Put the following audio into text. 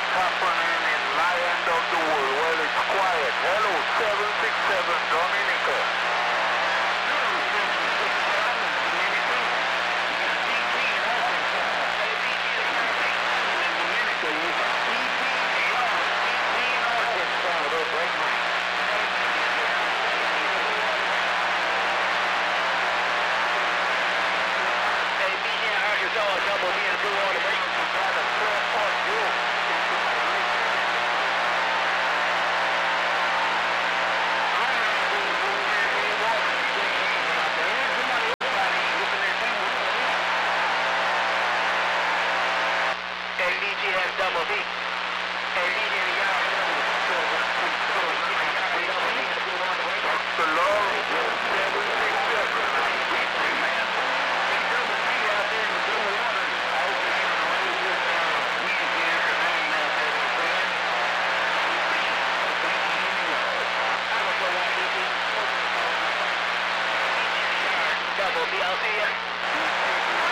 happening in Lion of the World? Well, it's quiet. Hello, 767 Dominica. Double B, I'll see ya.